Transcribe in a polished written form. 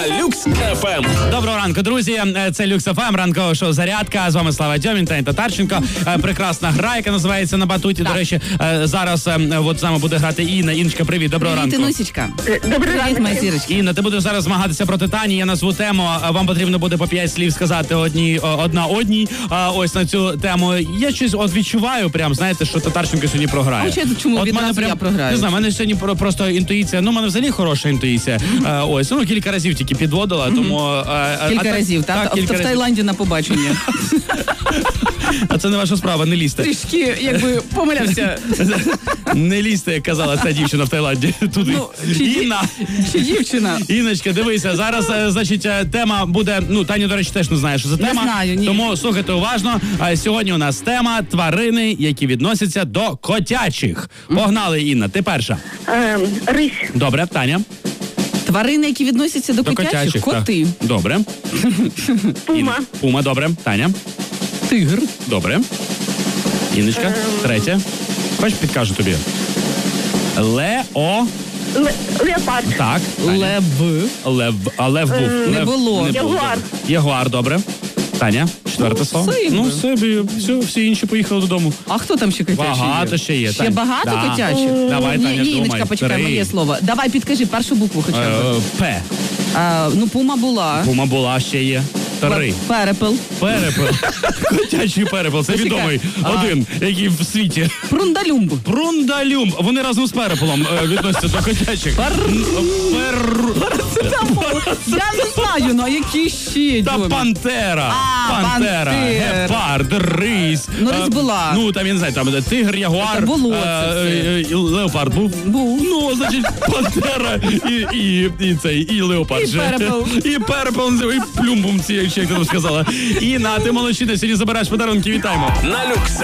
Люкс ФМ. Доброго ранку, друзі. Це Люкс ФМ, ранкове шоу «Зарядка». З вами Слава Дьомін та Татарченко. Прекрасна гра, яка називається «На батуті». До речі, зараз от з нами буде грати Інна. Інночка, привіт, доброго ранку. Привіт, Інусічка. Добрий ранок, моя зірочка. Інна, ти будеш зараз змагатися проти Тані. Я назву тему. Вам потрібно буде по 5 слів сказати одна одній. Ось на цю тему. Я щось відчуваю, прям, знаєте, що Татарченко сьогодні програє. Чому відразу я програю? Не знаю, в мене сьогодні просто інтуїція. Ну, в мене взагалі хороша інтуїція. Ось, кілька разів тільки підводила, тому... Кілька разів, так? В Таїланді на побачення. А це не ваша справа, не лізьте. Трішки, якби, помилявся. Не лізьте, як казала ця дівчина в Таїланді. Туди. Інна. Чи дівчина? Інночка, дивися, зараз, значить, тема буде, Таня, до речі, теж не знає, що за тема. Не знаю, ні. Тому слухайте уважно. Сьогодні у нас тема тварини, які відносяться до котячих. Погнали, Інна, ти перша. Рись. Добре, Таня. Тварини, які відносяться до котячих? Коти. Так. Добре. Пума. Пума, добре. Таня. Тигр. Добре. Інночка, третє. Хоч підкажу тобі. Леопард. Так. Таня. Лев був. Не було. Ягуар. Ягуар, добре. Таня, четверте слово. все. Всі інші поїхали додому. А хто там ще котячий? Багато ще є. Ще Тань. багато Да. котячих? Давай, Таня, Ні, думай. Інночка, почекай, 3. моє слово. Давай, підкажи першу букву хоча б. П. Пума була. Пума була, ще є. 3. Перепел. Перепел. Котячий перепел. Це Почекай. відомий один, який в світі. Прундалюмб. Прундалюм. Вони разом з перепелом відносяться до котячих. Я не знаю, ну а які ще? Та пантера. пантера. Гепард, рись. Рись була. Там, я не знаю, там тигр, ягуар. Та було це все. Леопард був. Був. Значить, пантера і леопард. І перепел. І перепел, і плюмбум цієї, як ти там сказала. І ти молодчина, сьогодні забираєш подарунки, вітаємо. На Люкс